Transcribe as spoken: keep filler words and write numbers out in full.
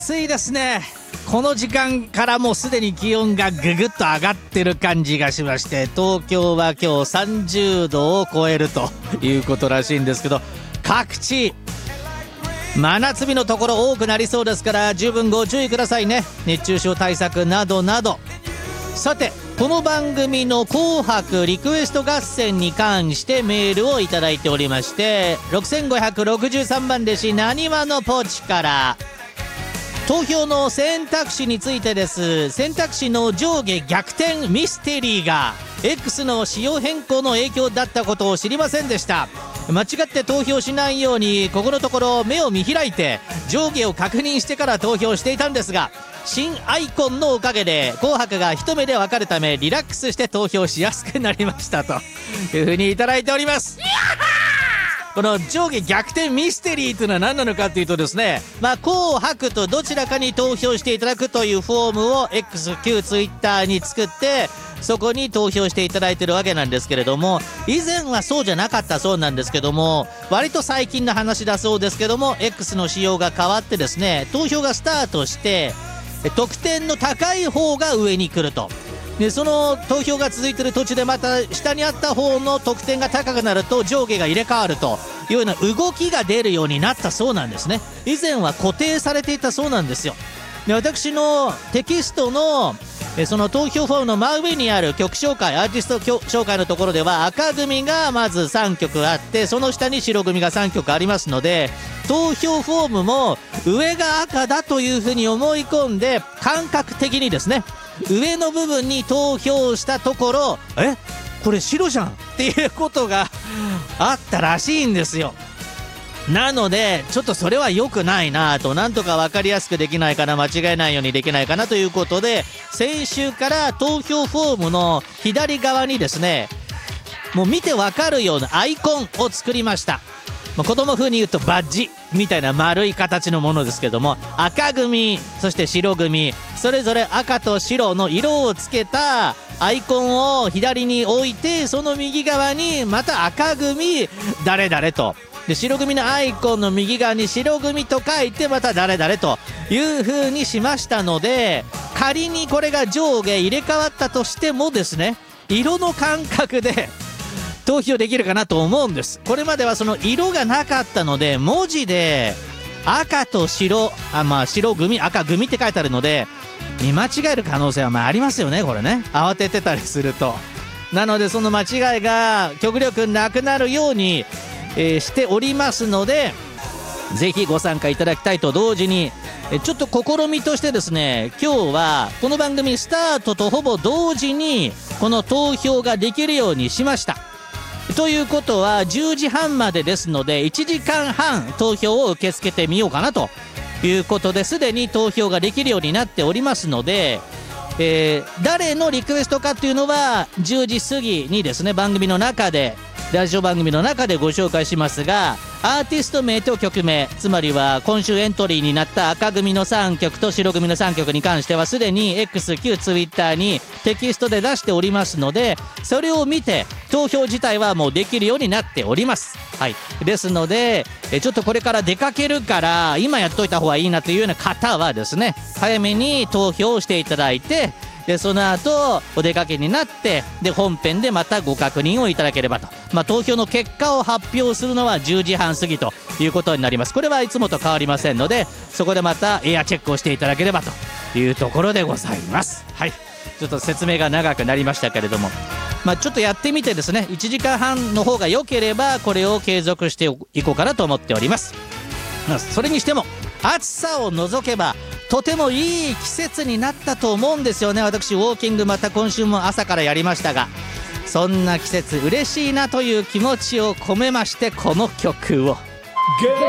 暑いですね。この時間からもうすでに気温がぐぐっと上がってる感じがしまして、東京は今日さんじゅうどを超えるということらしいんですけど、各地真夏日のところ多くなりそうですから十分ご注意くださいね。熱中症対策などなど。さて、この番組の紅白リクエスト合戦に関してメールをいただいておりまして、ろくせんごひゃくろくじゅうさんばん弟子なにわのポチから投票の選択肢についてです。選択肢の上下逆転ミステリーが X の仕様変更の影響だったことを知りませんでした。間違って投票しないようにここのところ目を見開いて上下を確認してから投票していたんですが、新アイコンのおかげで紅白が一目でわかるためリラックスして投票しやすくなりましたというふうにいただいております。この上下逆転ミステリーというのは何なのかというとですね、まあ、紅白とどちらかに投票していただくというフォームを X 旧 Twitter に作ってそこに投票していただいているわけなんですけれども、以前はそうじゃなかったそうなんですけども、割と最近の話だそうですけども X の仕様が変わってですね、投票がスタートして得点の高い方が上に来ると。でその投票が続いている途中でまた下にあった方の得点が高くなると上下が入れ替わるというような動きが出るようになったそうなんですね。以前は固定されていたそうなんですよ。で私のテキストのその投票フォームの真上にある曲紹介、アーティスト紹介のところでは赤組がまずさんきょくあって、その下に白組がさんきょくありますので、投票フォームも上が赤だというふうに思い込んで感覚的にですね、上の部分に投票したところ、えこれ白じゃんっていうことがあったらしいんですよ。なのでちょっとそれは良くないなと、なんとか分かりやすくできないかな、間違えないようにできないかなということで、先週から投票フォームの左側にですね、もう見て分かるようなアイコンを作りました。まあ、子供風に言うとバッジみたいな丸い形のものですけども、赤組そして白組それぞれ赤と白の色をつけたアイコンを左に置いて、その右側にまた赤組誰々と、で白組のアイコンの右側に白組と書いてまた誰々という風にしましたので、仮にこれが上下入れ替わったとしてもですね、色の感覚で投票できるかなと思うんです。これまではその色がなかったので文字で赤と白、あ、まあ白組赤組って書いてあるので見間違える可能性はまあありますよね、これね、慌ててたりすると。なのでその間違いが極力なくなるように、えー、しておりますので、ぜひご参加いただきたいと同時に、えちょっと試みとしてですね、今日はこの番組スタートとほぼ同時にこの投票ができるようにしました。ということはじゅうじはんまでですのでいちじかんはん投票を受け付けてみようかなということで、すでに投票ができるようになっておりますので、えー、誰のリクエストかというのはじゅうじ過ぎにですね、番組の中でラジオ番組の中でご紹介しますが、アーティスト名と曲名、つまりは今週エントリーになった赤組のさんきょくと白組のさんきょくに関してはすでに X 旧 Twitter にテキストで出しておりますので、それを見て投票自体はもうできるようになっております。はい、ですのでえちょっとこれから出かけるから今やっといた方がいいなというような方はですね、早めに投票していただいて、でその後お出かけになって、で本編でまたご確認をいただければと。まあ、投票の結果を発表するのはじゅうじはん過ぎということになります。これはいつもと変わりませんので、そこでまたエアチェックをしていただければというところでございます。はい、ちょっと説明が長くなりましたけれども、まあ、ちょっとやってみてですね、いちじかんはんの方が良ければこれを継続していこうかなと思っております。それにしても暑さを除けばとてもいい季節になったと思うんですよね。私ウォーキングまた今週も朝からやりましたが、そんな季節嬉しいなという気持ちを込めましてこの曲を